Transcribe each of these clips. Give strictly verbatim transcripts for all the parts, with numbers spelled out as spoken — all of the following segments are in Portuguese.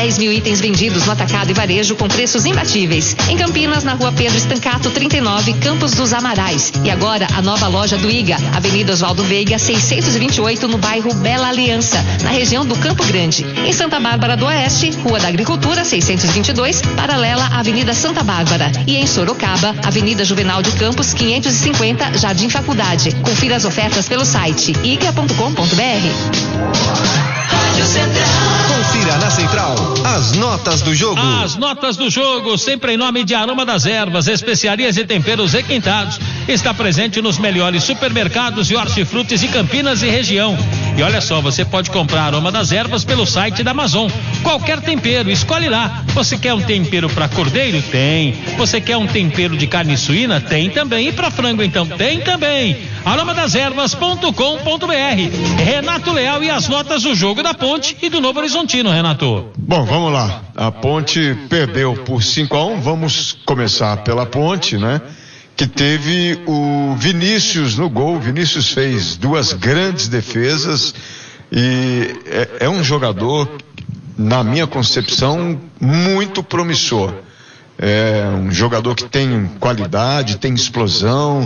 dez mil itens vendidos no atacado e varejo com preços imbatíveis. Em Campinas, na rua Pedro Estancato trinta e nove, Campos dos Amarais. E agora a nova loja do I G A, Avenida Oswaldo Veiga, seiscentos e vinte e oito, no bairro Bela Aliança, na região do Campo Grande. Em Santa Bárbara do Oeste, Rua da Agricultura seiscentos e vinte e dois, paralela à Avenida Santa Bárbara. E em Sorocaba, Avenida Juvenal de Campos quinhentos e cinquenta, Jardim Faculdade. Confira as ofertas pelo site i g a ponto com ponto b r. Rádio Central. Confira na Central as notas do jogo. As notas do jogo, sempre em nome de Aroma das Ervas, especiarias e temperos requintados. Está presente nos melhores supermercados e hortifrutis de Campinas e região. E olha só, você pode comprar Aroma das Ervas pelo site da Amazon. Qualquer tempero, escolhe lá. Você quer um tempero para cordeiro? Tem. Você quer um tempero de carne suína? Tem também. E para frango, então? Tem também. aroma das ervas ponto com ponto b r. Renato Leal e as notas do jogo da Ponte e do Novo Horizontino, Renato. Bom, vamos lá. A Ponte perdeu por cinco a um. Vamos começar pela Ponte, né? Que teve o Vinícius no gol. Vinícius fez duas grandes defesas e é, é um jogador, na minha concepção, muito promissor. É um jogador que tem qualidade, tem explosão.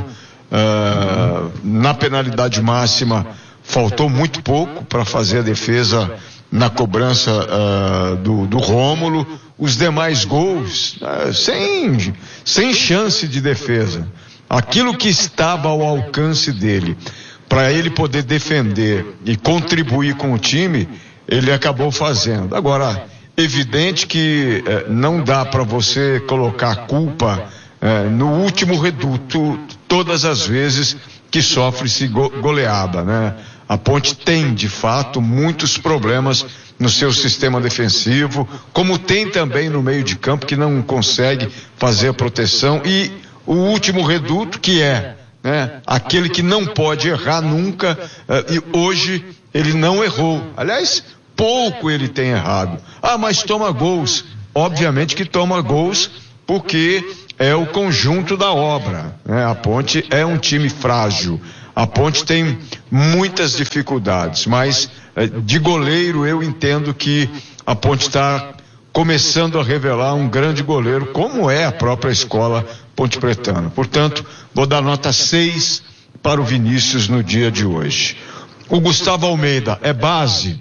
Uh, na penalidade máxima faltou muito pouco para fazer a defesa na cobrança uh, do, do Rômulo. Os demais gols uh, sem, sem chance de defesa. Aquilo que estava ao alcance dele para ele poder defender e contribuir com o time, ele acabou fazendo. Agora, evidente que uh, não dá para você colocar a culpa uh, no último reduto todas as vezes que sofre-se go- goleada, né? A Ponte tem, de fato, muitos problemas no seu sistema defensivo, como tem também no meio de campo, que não consegue fazer a proteção, e o último reduto, que é, né, aquele que não pode errar nunca, uh, e hoje ele não errou. Aliás, pouco ele tem errado. Ah, mas toma gols. Obviamente que toma gols porque é o conjunto da obra, né? A Ponte é um time frágil. A Ponte tem muitas dificuldades, mas de goleiro eu entendo que a Ponte está começando a revelar um grande goleiro, como é a própria escola pontepretana. Portanto, vou dar nota seis para o Vinícius no dia de hoje. O Gustavo Almeida é base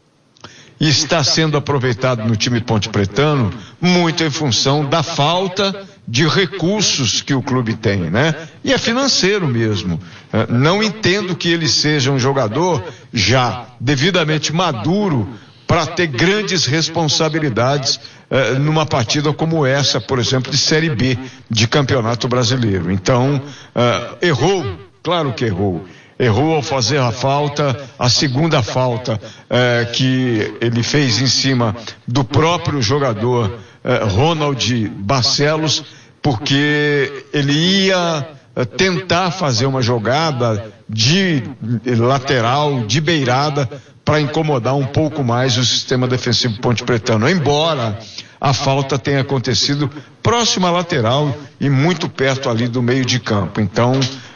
e está sendo aproveitado no time pontepretano muito em função da falta de recursos que o clube tem, né? E é financeiro mesmo. Não entendo que ele seja um jogador já devidamente maduro para ter grandes responsabilidades eh, numa partida como essa, por exemplo, de Série B de Campeonato Brasileiro. Então, eh, errou, claro que errou. Errou ao fazer a falta, a segunda falta eh, que ele fez em cima do próprio jogador eh, Ronald Barcelos, porque ele ia eh, tentar fazer uma jogada de lateral, de beirada, para incomodar um pouco mais o sistema defensivo pontepretano, embora a falta tenha acontecido próxima à lateral e muito perto ali do meio de campo. Então,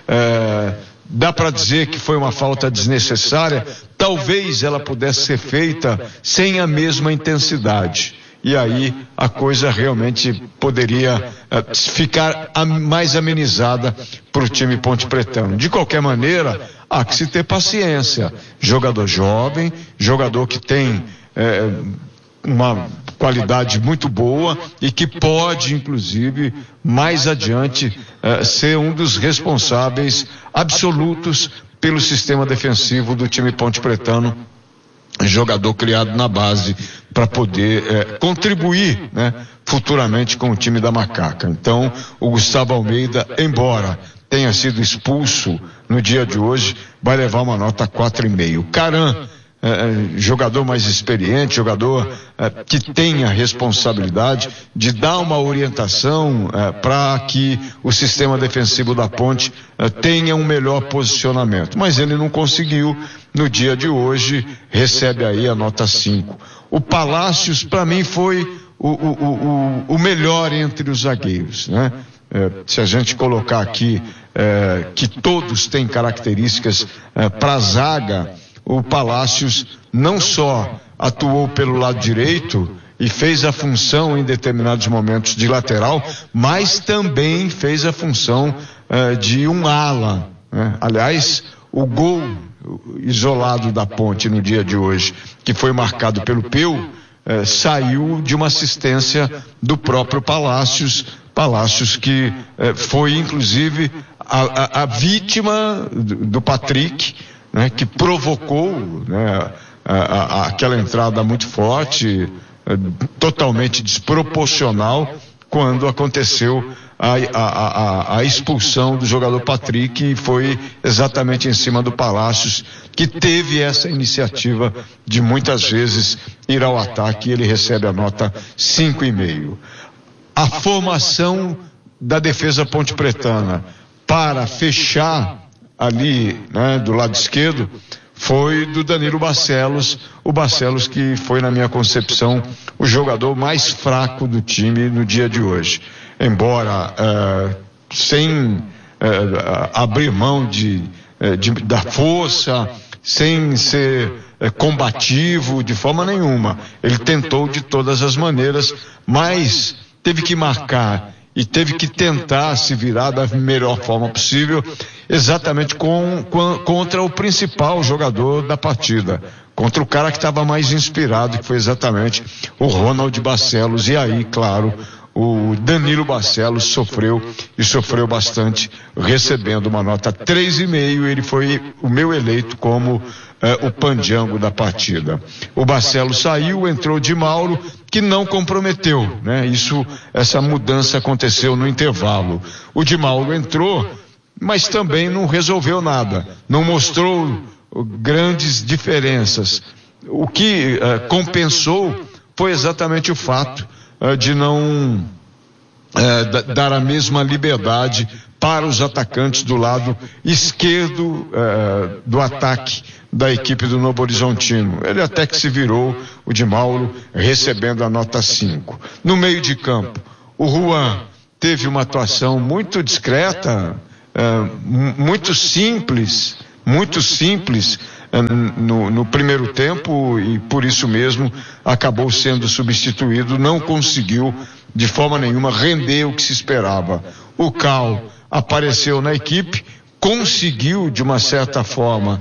eh, dá para dizer que foi uma falta desnecessária. Talvez ela pudesse ser feita sem a mesma intensidade. E aí a coisa realmente poderia uh, ficar a, mais amenizada para o time pontepretano. De qualquer maneira, há que se ter paciência. Jogador jovem, jogador que tem eh, uma qualidade muito boa e que pode, inclusive, mais adiante, eh, ser um dos responsáveis absolutos pelo sistema defensivo do time pontepretano, jogador criado na base para poder eh, contribuir, né, futuramente com o time da Macaca. Então, o Gustavo Almeida, embora tenha sido expulso no dia de hoje, vai levar uma nota quatro e meio. Caran, eh, jogador mais experiente, jogador eh, que tem a responsabilidade de dar uma orientação eh, para que o sistema defensivo da Ponte eh, tenha um melhor posicionamento. Mas ele não conseguiu. No dia de hoje, recebe aí a nota cinco. O Palácios, para mim, foi o, o, o, o melhor entre os zagueiros, né? É, se a gente colocar aqui é, que todos têm características é, para a zaga, o Palácios não só atuou pelo lado direito e fez a função em determinados momentos de lateral, mas também fez a função uh, de um ala, né? Aliás, o gol isolado da Ponte no dia de hoje, que foi marcado pelo Peu, eh, saiu de uma assistência do próprio Palácios, Palácios que eh, foi inclusive a, a, a vítima do, do Patrick, né, que provocou, né, a, a, aquela entrada muito forte, eh, totalmente desproporcional, quando aconteceu a, a, a, a expulsão do jogador Patrick, e foi exatamente em cima do Palácios, que teve essa iniciativa de muitas vezes ir ao ataque, e ele recebe a nota cinco e meio. A formação da defesa pontepretana para fechar ali, né, do lado esquerdo, foi do Danilo Barcelos, o Barcelos que foi, na minha concepção, o jogador mais fraco do time no dia de hoje. Embora uh, sem uh, abrir mão de, uh, de, da força, sem ser uh, combativo de forma nenhuma. Ele tentou de todas as maneiras, mas teve que marcar e teve que tentar se virar da melhor forma possível, exatamente com, com, contra o principal jogador da partida, contra o cara que estava mais inspirado, que foi exatamente o Ronald Barcelos. E aí, claro, o Danilo Barcelos sofreu e sofreu bastante, recebendo uma nota três e meio. Ele foi o meu eleito como eh, o pandiango da partida. O Barcelos saiu, entrou Di Mauro, que não comprometeu, né? Isso, essa mudança aconteceu no intervalo. O Di Mauro entrou, mas também não resolveu nada, não mostrou grandes diferenças. O que eh, compensou foi exatamente o fato de não é, dar a mesma liberdade para os atacantes do lado esquerdo é, do ataque da equipe do Novo Horizontino. Ele até que se virou, o Di Mauro, recebendo a nota cinco. No meio de campo, o Juan teve uma atuação muito discreta, é, muito simples, muito simples, No, no primeiro tempo, e por isso mesmo acabou sendo substituído, não conseguiu de forma nenhuma render o que se esperava. O Cal apareceu na equipe, conseguiu de uma certa forma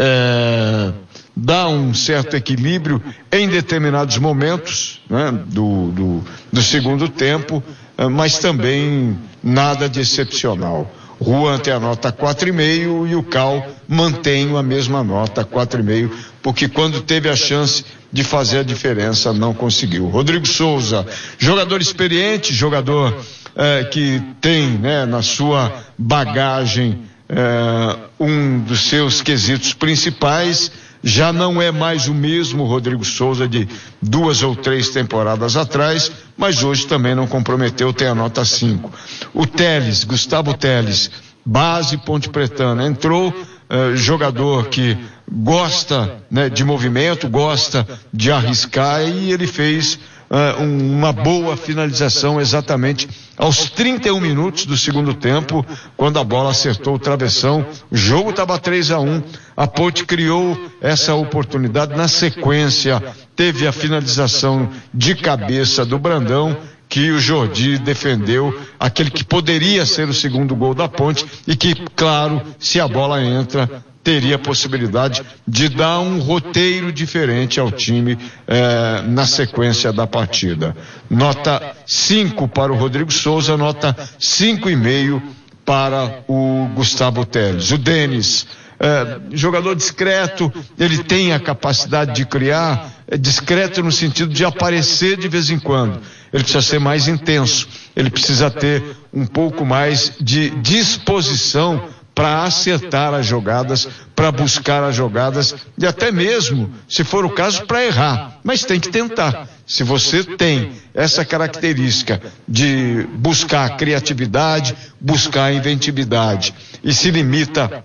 é, dar um certo equilíbrio em determinados momentos, né, do, do, do segundo tempo, mas também nada de excepcional. Juan tem a nota quatro e meio e o Cal mantém a mesma nota, quatro e meio, porque quando teve a chance de fazer a diferença, não conseguiu. Rodrigo Souza, jogador experiente, jogador eh, que tem, né, na sua bagagem eh, um dos seus quesitos principais. Já não é mais o mesmo Rodrigo Souza de duas ou três temporadas atrás, mas hoje também não comprometeu, tem a nota cinco. O Teles, Gustavo Teles, base pontepretana, entrou, eh, jogador que gosta, né, de movimento, gosta de arriscar, e ele fez Uh, um, uma boa finalização exatamente aos trinta e um minutos do segundo tempo, quando a bola acertou o travessão. O jogo estava três a um, a Ponte criou essa oportunidade, na sequência teve a finalização de cabeça do Brandão, que o Jordi defendeu, aquele que poderia ser o segundo gol da Ponte, e que, claro, se a bola entra, teria a possibilidade de dar um roteiro diferente ao time eh, na sequência da partida. Nota cinco para o Rodrigo Souza, nota cinco e meio para o Gustavo Teles. O Denis, eh, jogador discreto, ele tem a capacidade de criar, é discreto no sentido de aparecer de vez em quando. Ele precisa ser mais intenso, ele precisa ter um pouco mais de disposição para acertar as jogadas, para buscar as jogadas, e até mesmo, se for o caso, para errar. Mas tem que tentar. Se você tem essa característica de buscar criatividade, buscar inventividade, e se limita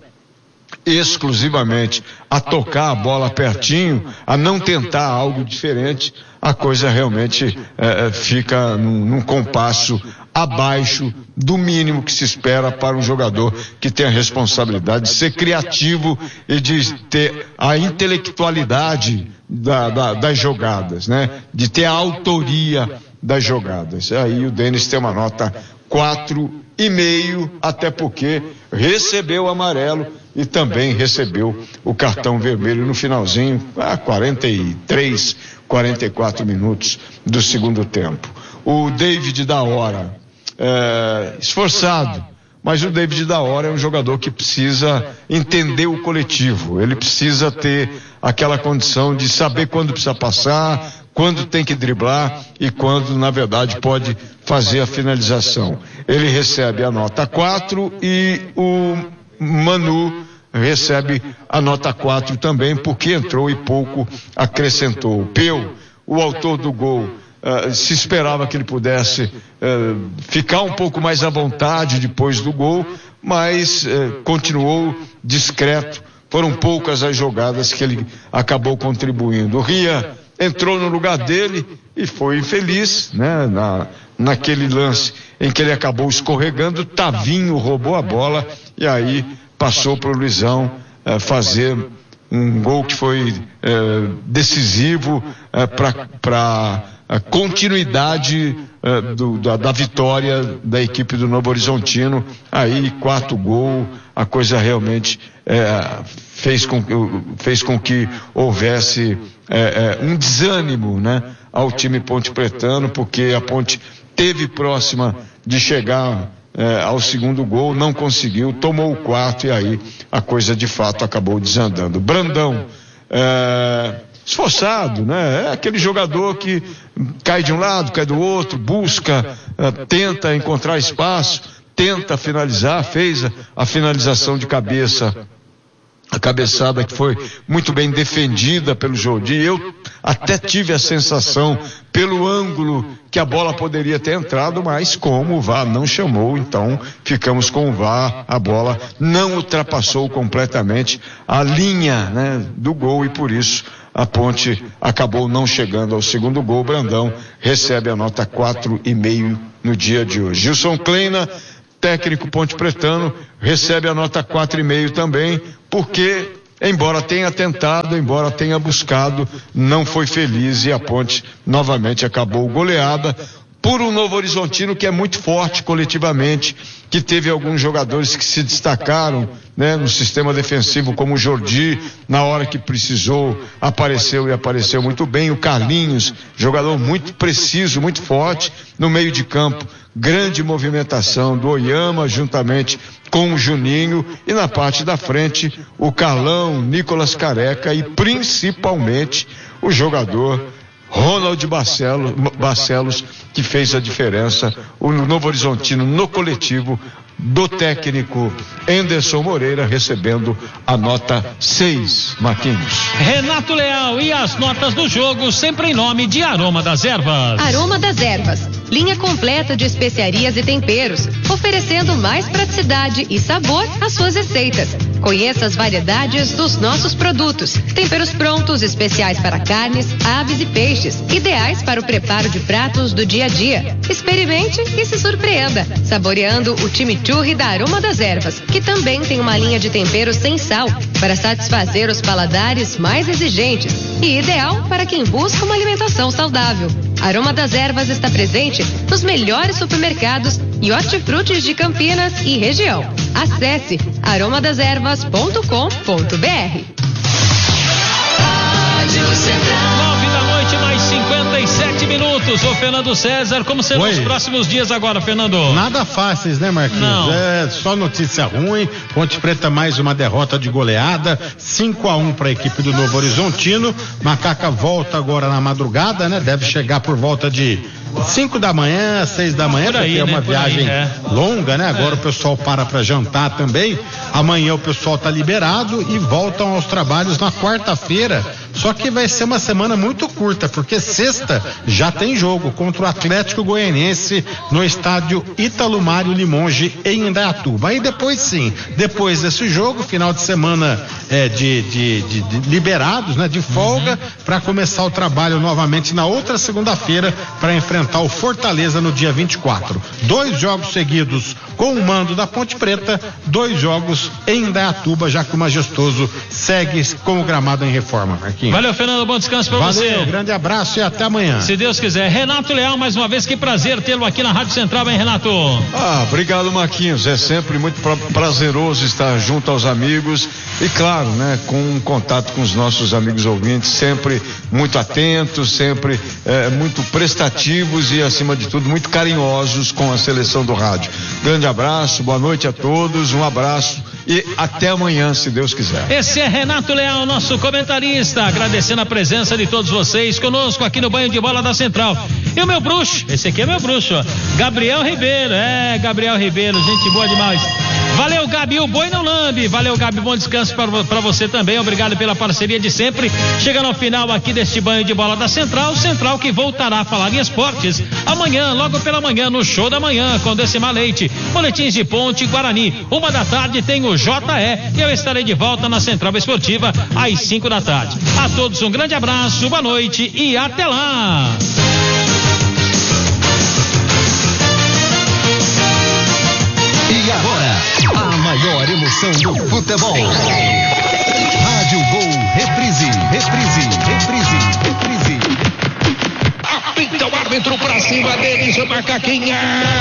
exclusivamente a tocar a bola pertinho, a não tentar algo diferente, a coisa realmente eh, fica num, num compasso abaixo do mínimo que se espera para um jogador que tem a responsabilidade de ser criativo e de ter a intelectualidade da, da, das jogadas, né? De ter a autoria das jogadas. Aí o Denis tem uma nota quatro e meio, até porque recebeu o amarelo e também recebeu o cartão vermelho no finalzinho, a quarenta e três, quarenta e quatro minutos do segundo tempo. O David da Hora, é, esforçado, mas o David da Hora é um jogador que precisa entender o coletivo, ele precisa ter aquela condição de saber quando precisa passar, quando tem que driblar e quando, na verdade, pode fazer a finalização. Ele recebe a nota quatro e o Manu recebe a nota quatro também, porque entrou e pouco acrescentou. O Peu, o autor do gol, uh, se esperava que ele pudesse uh, ficar um pouco mais à vontade depois do gol, mas uh, continuou discreto. Foram poucas as jogadas que ele acabou contribuindo. O Ria entrou no lugar dele e foi infeliz, né? Na, naquele lance em que ele acabou escorregando, Tavinho roubou a bola e aí passou para o Luizão eh, fazer um gol que foi eh, decisivo eh, para a continuidade eh, do, da, da vitória da equipe do Novo Horizontino. Aí, quarto gol, a coisa realmente eh, fez, com, fez com que houvesse eh, eh, um desânimo, né, ao time pontepretano, porque a Ponte teve próxima de chegar É, ao segundo gol, não conseguiu, tomou o quarto e aí a coisa de fato acabou desandando. Brandão, é, esforçado, né? É aquele jogador que cai de um lado, cai do outro, busca, é, tenta encontrar espaço, tenta finalizar, fez a, a finalização de cabeça, a cabeçada que foi muito bem defendida pelo Jordi. Eu até tive a sensação, pelo ângulo, que a bola poderia ter entrado, mas como o V A R não chamou, então ficamos com o V A R, a bola não ultrapassou completamente a linha, né, do gol e por isso a Ponte acabou não chegando ao segundo gol. Brandão recebe a nota quatro e meio no dia de hoje. Gilson Kleina, técnico pontepretano, recebe a nota quatro e meio também, porque embora tenha tentado, embora tenha buscado, não foi feliz e a Ponte novamente acabou goleada por um Novo Horizontino que é muito forte coletivamente, que teve alguns jogadores que se destacaram, né, no sistema defensivo, como o Jordi, na hora que precisou, apareceu e apareceu muito bem. O Carlinhos, jogador muito preciso, muito forte no meio de campo, grande movimentação do Oyama juntamente com o Juninho, e na parte da frente o Carlão, Nicolas Careca e principalmente o jogador Ronald Barcelos, Barcelos, que fez a diferença, o Novo Horizontino no coletivo do técnico Anderson Moreira, recebendo a nota seis, Marquinhos. Renato Leal e as notas do jogo, sempre em nome de Aroma das Ervas. Aroma das Ervas, linha completa de especiarias e temperos, oferecendo mais praticidade e sabor às suas receitas. Conheça as variedades dos nossos produtos. Temperos prontos, especiais para carnes, aves e peixes, ideais para o preparo de pratos do dia a dia. Experimente e se surpreenda, saboreando o chimichurri da Aroma das Ervas, que também tem uma linha de temperos sem sal, para satisfazer os paladares mais exigentes e ideal para quem busca uma alimentação saudável. Aroma das Ervas está presente nos melhores supermercados e hortifrutis de Campinas e região. Acesse aroma das ervas ponto com ponto br. Nove da noite, mais cinquenta e sete minutos. Ô Fernando César, como serão Oi. os próximos dias agora, Fernando? Nada fáceis, né, Marquinhos? Não. É só notícia ruim. Ponte Preta mais uma derrota de goleada, cinco a um para a equipe do Novo Horizontino. Macaca volta agora na madrugada, né? Deve chegar por volta de cinco da manhã, seis da manhã, Por aí, porque é uma né? Por viagem aí, é. longa, né? Agora É. o pessoal para para jantar também. Amanhã o pessoal tá liberado e voltam aos trabalhos na quarta-feira. Só que vai ser uma semana muito curta, porque sexta já tem jogo contra o Atlético Goianiense no estádio Ítalo Mário Limonge, em Indaiatuba. Aí depois sim, depois desse jogo, final de semana é, de, de, de, de liberados, né, de folga, uhum. para começar o trabalho novamente na outra segunda-feira para enfrentar o Fortaleza no dia vinte e quatro. Dois jogos seguidos com o mando da Ponte Preta, dois jogos em Indaiatuba, já que o Majestoso segue com o gramado em reforma, Marquinhos. Valeu, Fernando, bom descanso pra Valeu, você. Valeu, grande abraço e até amanhã. Se Deus quiser. Renato Leal, mais uma vez, que prazer tê-lo aqui na Rádio Central, hein, Renato? Ah, obrigado, Marquinhos. É sempre muito pra, prazeroso estar junto aos amigos e, claro, né, com um contato com os nossos amigos ouvintes, sempre muito atentos, sempre é, muito prestativos e, acima de tudo, muito carinhosos com a seleção do rádio. Grande abraço, boa noite a todos, um abraço e até amanhã, se Deus quiser. Esse é Renato Leal, nosso comentarista, agradecendo a presença de todos vocês conosco aqui no Banho de Bola da Central. E o meu bruxo, esse aqui é meu bruxo, ó, Gabriel Ribeiro, é, Gabriel Ribeiro, gente boa demais. Valeu, Gabi, o boi não lambe. Valeu, Gabi, bom descanso para você também. Obrigado pela parceria de sempre. Chegando ao final aqui deste Banho de Bola da Central, Central que voltará a falar em esportes amanhã, logo pela manhã, no Show da Manhã, com Decimar Leite, Boletins de Ponte Guarani. Uma da tarde tem o J E e eu estarei de volta na Central Esportiva às cinco da tarde. A todos um grande abraço, boa noite e até lá. E agora, a maior emoção do futebol. Rádio Gol, reprise, reprise, reprise, reprise. Apita o árbitro pra cima dele, seu macaquinha.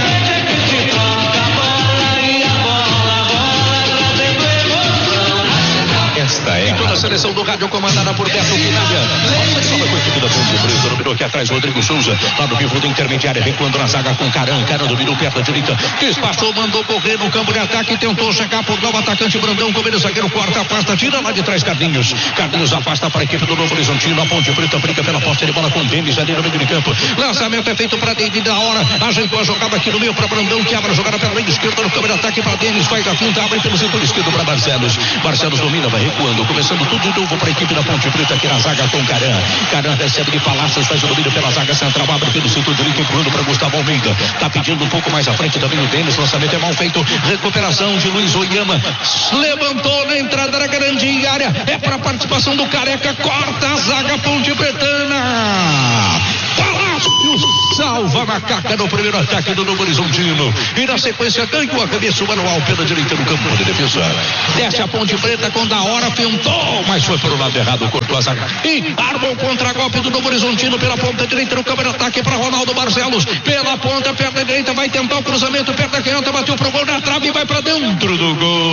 Esta é toda a seleção do rádio comandada por Beto Pinalha. Salva com a equipe da Ponte Preta, dominou aqui atrás Rodrigo Souza, lá no pivô da intermediária, recuando na zaga com Caran. Caran dominou perto da direita, despachou, mandou correr no campo de ataque, tentou chegar por lá o atacante Brandão, com ele zagueiro, corta, afasta, tira lá de trás Carlinhos. Carlinhos afasta para a equipe do Novo Horizontino, a Ponte Preta briga pela posse de bola com Denis ali no meio de campo. Lançamento é feito para Denis da hora, ajeitou a jogada aqui no meio para Brandão, que abre a jogada pela meio esquerda no campo de ataque para Denis, faz a finta, abre pelo setor esquerdo para Barcelos. Barcelos domina, vai recuando, começando tudo de novo para a equipe da Ponte Preta aqui na zaga com Caran. Caran recebe de Palácios, faz o domínio pela zaga central, abre pelo setor direito, empurrando para Gustavo Almeida. Tá pedindo um pouco mais à frente também o Denis, lançamento é mal feito, recuperação de Luiz Oyama, levantou na entrada da grande área, é para a participação do Careca, corta a zaga Ponte Pretana. Palácios salva a macaca no primeiro ataque do Novo Horizontino e na sequência ganha o arremesso manual pela direita no campo de defesa. Desce a Ponte Preta com da hora, pintou, mas foi para o lado errado, cortou a zaga e armou o contra-golpe do Novo Horizontino pela ponta direita no campo de ataque para Ronaldo Barcelos, pela ponta perto da direita, vai tentar o cruzamento perto da canhota, bateu pro gol na trave e vai para dentro do gol.